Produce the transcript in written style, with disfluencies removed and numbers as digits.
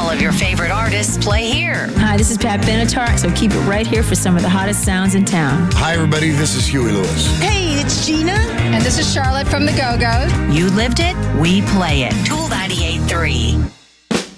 All of your favorite artists play here. Hi, this is Pat Benatar, so keep it right here for some of the hottest sounds in town. Hi, everybody. This is Huey Lewis. Hey, it's Gina. And this is Charlotte from the Go-Go's. You lived it, we play it. Tool 98.3.